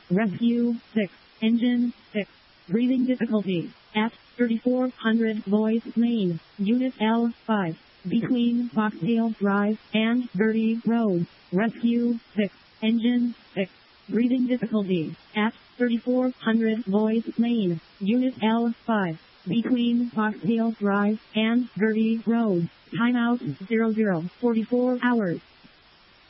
Rescue 6. Engine 6. Breathing difficulty at 3400 Voice Lane, Unit L5, between Foxdale Drive and Bertie Road. Rescue 6. Engine 6. Breathing difficulty at 3400 Voice Lane, Unit L5, between Foxdale Drive and Bertie Road. Timeout 0044 hours.